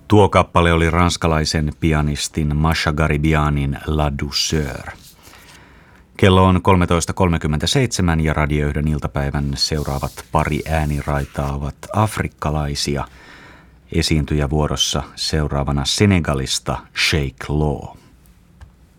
Tuo kappale oli ranskalaisen pianistin Masha Garibianin La Douceur. Kello on 13.37 ja Radio 1 iltapäivän seuraavat pari ääniraitaa ovat afrikkalaisia. Esiintyjä vuorossa seuraavana Senegalista Sheikh Law.